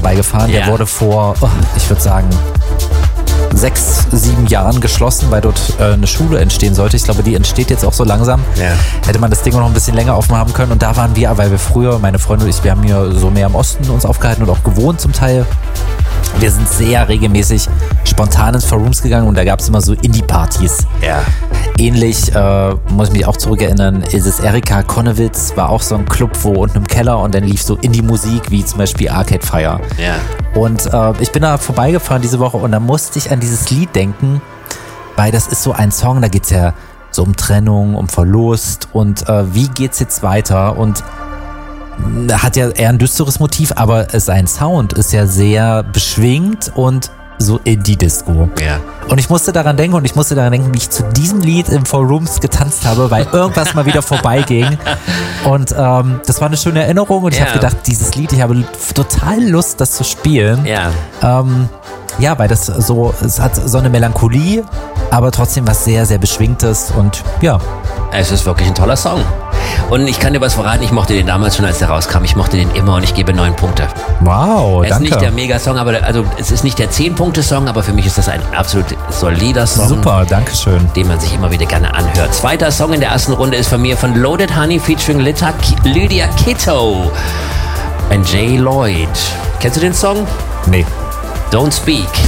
vorbeigefahren. Der wurde vor, ich würde sagen, 6, 7 Jahren geschlossen, weil dort eine Schule entstehen sollte. Ich glaube, die entsteht jetzt auch so langsam. Ja. Hätte man das Ding noch ein bisschen länger offen haben können. Und da waren wir, weil wir früher, meine Freunde und ich, wir haben hier so mehr im Osten uns aufgehalten und auch gewohnt zum Teil. Wir sind sehr regelmäßig spontan ins Four Rooms gegangen und da gab es immer so Indie-Partys. Ja. Ähnlich, muss ich mich auch zurückerinnern, ist es Erika Konnewitz, war auch so ein Club, wo unten im Keller und dann lief so Indie-Musik, wie zum Beispiel Arcade Fire. Ja. Und ich bin da vorbeigefahren diese Woche und da musste ich an dieses Lied denken, weil das ist so ein Song, da geht's ja so um Trennung, um Verlust und wie geht's jetzt weiter und hat ja eher ein düsteres Motiv, aber sein Sound ist ja sehr beschwingt und so Indie-Disco. Ja. Und ich musste daran denken wie ich zu diesem Lied im Four Rooms getanzt habe, weil irgendwas mal wieder vorbeiging. Und das war eine schöne Erinnerung und ich habe gedacht, dieses Lied, ich habe total Lust, das zu spielen. Ja. Ja, weil das so, es hat so eine Melancholie, aber trotzdem was sehr, sehr Beschwingtes und ja. Es ist wirklich ein toller Song. Und ich kann dir was verraten, ich mochte den damals schon, als der rauskam. Ich mochte den immer und ich gebe 9 Punkte. Wow, danke. Es ist nicht der Mega-Song, es ist nicht der 10-Punkte-Song, aber für mich ist das ein absolut solider Song. Super, danke schön. Den man sich immer wieder gerne anhört. Zweiter Song in der ersten Runde ist von mir von Loaded Honey featuring Lydia Kitto und Jay Lloyd. Kennst du den Song? Nee. Don't Speak.